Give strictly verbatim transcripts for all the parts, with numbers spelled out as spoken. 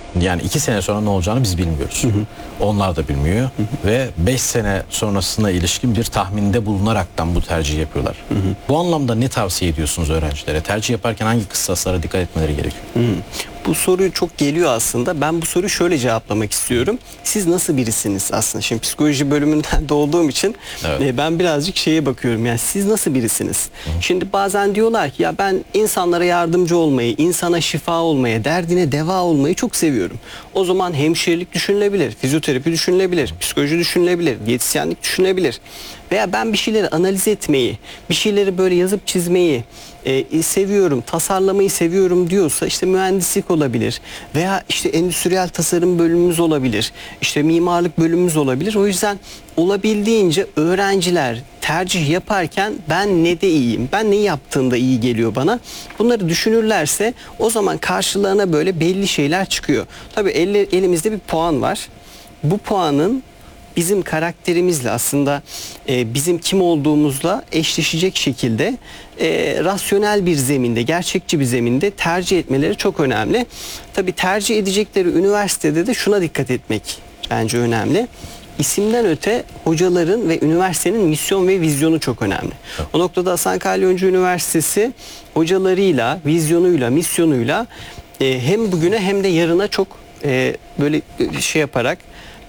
Yani iki sene sonra ne olacağını biz bilmiyoruz. Hı hı. Onlar da bilmiyor. Hı hı. Ve beş sene sonrasına ilişkin bir tahminde bulunaraktan bu tercihi yapıyorlar. Hı hı. Bu anlamda ne tavsiye ediyorsunuz öğrencilere? Tercih yaparken hangi kıssaslara dikkat etmeleri gerekiyor? Hı hı. Bu soru çok geliyor aslında. Ben bu soruyu şöyle cevaplamak istiyorum. Siz nasıl birisiniz aslında? Şimdi psikoloji bölümünden de olduğum için evet. ben birazcık şeye bakıyorum. Yani siz nasıl birisiniz? Hı hı. Şimdi bazen diyorlar ki ya ben insanlara yardımcı olmayı, insana şifa olmayı, derdine deva olmayı çok seviyorum. O zaman hemşirelik düşünülebilir, fizyoterapi düşünülebilir, psikoloji düşünülebilir, diyetisyenlik düşünülebilir. Veya ben bir şeyleri analiz etmeyi, bir şeyleri böyle yazıp çizmeyi e, seviyorum, tasarlamayı seviyorum diyorsa işte mühendislik olabilir veya işte endüstriyel tasarım bölümümüz olabilir, işte mimarlık bölümümüz olabilir. O yüzden olabildiğince öğrenciler tercih yaparken ben ne de iyiyim, ben ne yaptığımda iyi geliyor bana, bunları düşünürlerse o zaman karşılarına böyle belli şeyler çıkıyor. Tabii elle, elimizde bir puan var. Bu puanın bizim karakterimizle aslında e, bizim kim olduğumuzla eşleşecek şekilde e, rasyonel bir zeminde, gerçekçi bir zeminde tercih etmeleri çok önemli. Tabii tercih edecekleri üniversitede de şuna dikkat etmek bence önemli. İsimden öte hocaların ve üniversitenin misyon ve vizyonu çok önemli. O noktada Hasan Kalyoncu Üniversitesi hocalarıyla, vizyonuyla, misyonuyla e, hem bugüne hem de yarına çok e, böyle şey yaparak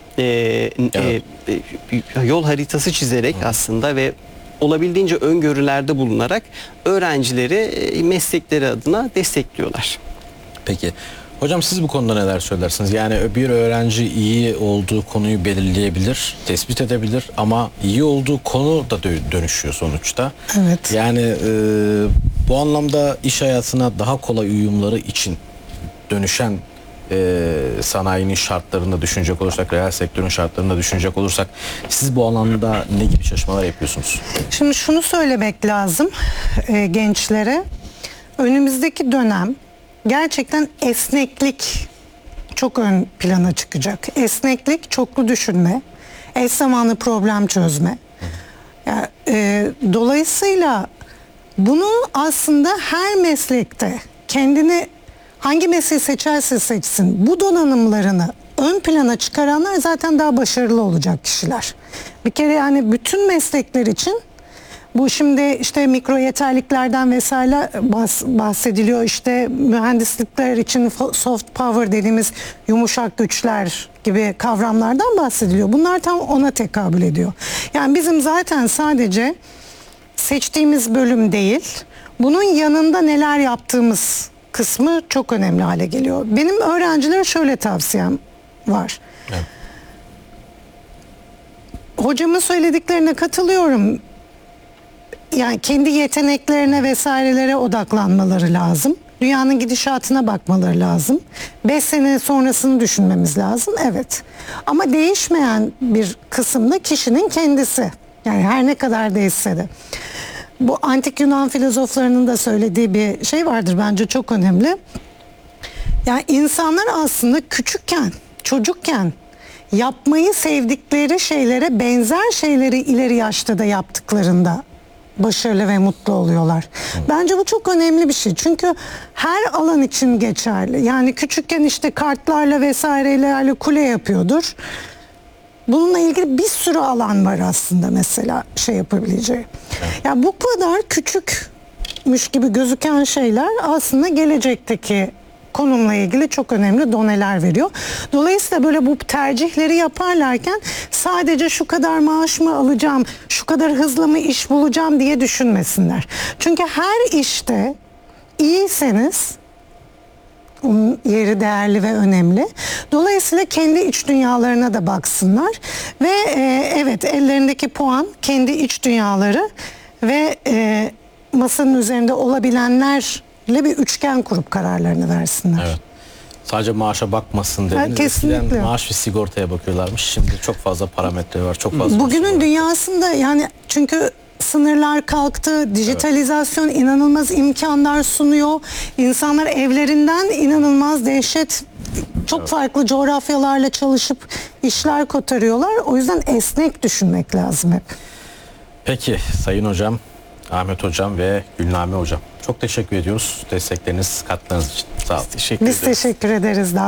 Ee, evet. e, yol haritası çizerek Hı. aslında ve olabildiğince öngörülerde bulunarak öğrencileri e, meslekleri adına destekliyorlar. Peki. Hocam siz bu konuda neler söylersiniz? Yani bir öğrenci iyi olduğu konuyu belirleyebilir, tespit edebilir ama iyi olduğu konu da dönüşüyor sonuçta. Evet. Yani e, bu anlamda iş hayatına daha kolay uyumları için dönüşen Ee, sanayinin şartlarında düşünecek olursak, reel sektörün şartlarında düşünecek olursak siz bu alanda ne gibi çalışmalar yapıyorsunuz? Şimdi şunu söylemek lazım e, gençlere. Önümüzdeki dönem gerçekten esneklik çok ön plana çıkacak. Esneklik, çoklu düşünme, eş zamanlı problem çözme. Yani, e, dolayısıyla bunu aslında her meslekte kendini hangi mesleği seçerse seçsin bu donanımlarını ön plana çıkaranlar zaten daha başarılı olacak kişiler. Bir kere yani bütün meslekler için bu şimdi işte mikro yeterliklerden vesaire bahsediliyor. İşte mühendislikler için soft power dediğimiz yumuşak güçler gibi kavramlardan bahsediliyor. Bunlar tam ona tekabül ediyor. Yani bizim zaten sadece seçtiğimiz bölüm değil, bunun yanında neler yaptığımız kısmı çok önemli hale geliyor. Benim öğrencilere şöyle tavsiyem var. Evet. Hocamın söylediklerine katılıyorum. Yani kendi yeteneklerine vesairelere odaklanmaları lazım. Dünyanın gidişatına bakmaları lazım. Beş sene sonrasını düşünmemiz lazım. Evet. Ama değişmeyen bir kısımda kişinin kendisi. Yani her ne kadar değişse de. Bu antik Yunan filozoflarının da söylediği bir şey vardır bence çok önemli. Yani insanlar aslında küçükken, çocukken yapmayı sevdikleri şeylere benzer şeyleri ileri yaşta da yaptıklarında başarılı ve mutlu oluyorlar. Bence bu çok önemli bir şey. Çünkü her alan için geçerli. Yani küçükken işte kartlarla vesairelerle kule yapıyordur. Bununla ilgili bir sürü alan var aslında mesela şey yapabileceği. Evet. Yani bu kadar küçükmüş gibi gözüken şeyler aslında gelecekteki konumla ilgili çok önemli doneler veriyor. Dolayısıyla böyle bu tercihleri yaparlarken sadece şu kadar maaş mı alacağım, şu kadar hızlı mı iş bulacağım diye düşünmesinler. Çünkü her işte iyiyseniz onun yeri değerli ve önemli. Dolayısıyla kendi iç dünyalarına da baksınlar ve e, evet ellerindeki puan kendi iç dünyaları ve e, masanın üzerinde olabilenlerle bir üçgen kurup kararlarını versinler. Evet. Sadece maaşa bakmasın dediniz. Kesinlikle. Maaş ve sigortaya bakıyorlarmış. Şimdi çok fazla parametre var. Çok fazla. Bugünün dünyasında yani çünkü sınırlar kalktı, dijitalizasyon evet. inanılmaz imkanlar sunuyor. İnsanlar evlerinden inanılmaz dehşet, çok evet. farklı coğrafyalarla çalışıp işler kotarıyorlar. O yüzden esnek düşünmek lazım hep. Peki Sayın Hocam, Ahmet Hocam ve Gülname Hocam. Çok teşekkür ediyoruz destekleriniz, katkılarınız için. Sağ olun. Teşekkür Biz ederiz. teşekkür ederiz. Daha